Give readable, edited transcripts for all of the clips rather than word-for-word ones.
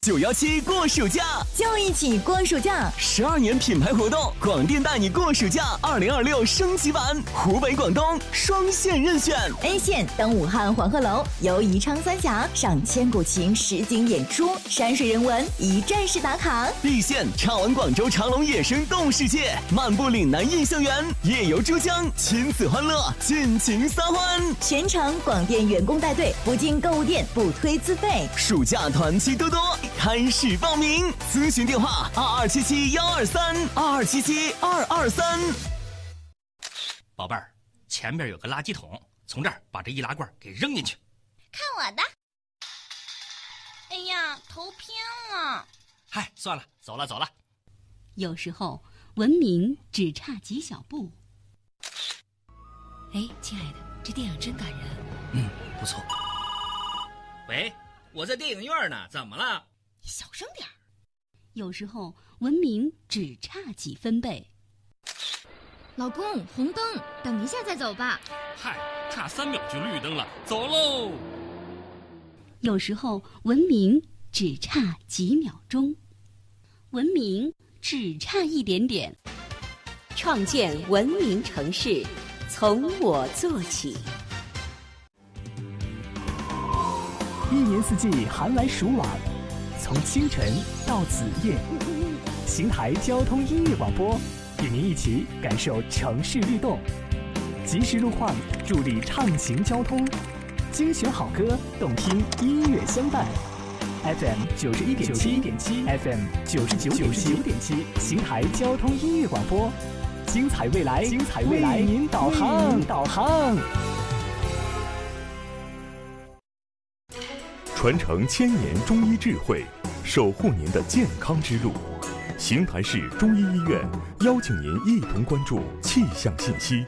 917过暑假， 就一起过暑假 ！12年品牌活动，广电带你过暑假2026升级版，湖北、广东双线任选。 A 线登武汉黄鹤楼，游宜昌三峡，赏千古情实景演出，山水人文一站式打卡。 B 线畅玩广州长隆野生动物世界，漫步岭南印象园，夜游珠江，亲子欢乐，尽情撒欢。 全程广电员工带队，不进购物店，不推资费。 暑假团期多多，开始报名，咨询电话2277-123，2277-223。 宝贝儿，前边有个垃圾桶，从这儿把这易拉罐给扔进去。 看我的！哎呀，头偏了。 嗨，算了，走了。 有时候文明只差几小步。 哎，亲爱的，这电影真感人。 不错。喂，我在电影院呢，怎么了？ 你小声点儿。 有时候文明只差几分贝。 老公，红灯，等一下再走吧。 嗨，差3秒就绿灯了，走喽。 有时候文明只差几秒钟，文明只差一点点。 创建文明城市，从我做起。 一年四季寒来暑往，从清晨到子夜，邢台交通音乐广播与您一起感受城市律动，及时路况助力畅行交通，精选好歌，动听音乐相伴。FM 91.7 FM 99.7，邢台交通音乐广播，精彩未来，为您导航。 传承1000年中医智慧，守护您的健康之路。邢台市中医医院邀请您一同关注气象信息。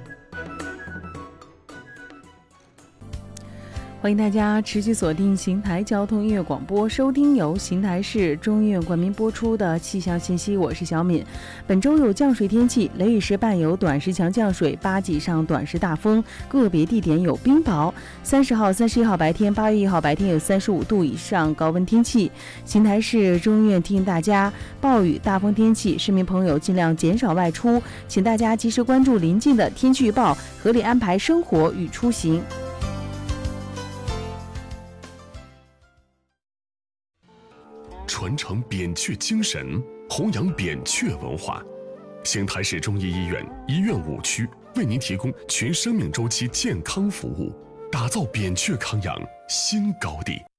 欢迎大家持续锁定邢台交通音乐广播，收听由邢台市中医院冠名播出的气象信息。我是小敏。本周有降水天气，雷雨时伴有短时强降水，8级以上短时大风，个别地点有冰雹。30号、31号白天，8月1号白天有35度以上高温天气。邢台市中医院提醒大家，暴雨、大风天气，市民朋友尽量减少外出，请大家及时关注临近的天气预报，合理安排生活与出行。 传承扁鹊精神，弘扬扁鹊文化。邢台市中医医院医院5区为您提供全生命周期健康服务，打造扁鹊康养新高地。